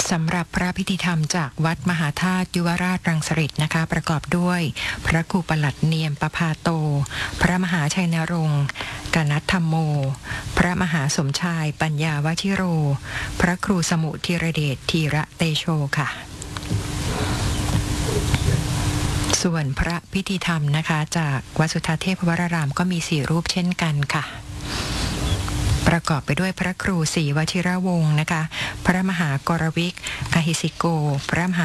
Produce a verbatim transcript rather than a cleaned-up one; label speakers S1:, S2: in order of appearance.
S1: สำหรับพระพิธีธรรมจากวัดมหาธาตุยุวราชรังสฤษนะคะ ประกอบด้วยพระครูปลัดเนียมประภาโต พระมหาชัยนรงค์กนัตธรรมโม พระมหาสมชายปัญญาวชิโร พระครูสมุธีรเดชธีระเตโชค่ะส่วนพระพิธีธรรมนะคะจากวัดสุทธาเทพวรารามก็มีสี่รูปเช่นกันค่ะประกอบไปด้วยพระครูศรีวชิรวงศ์นะคะพระมหากรวิกอหิสิโกพระมหา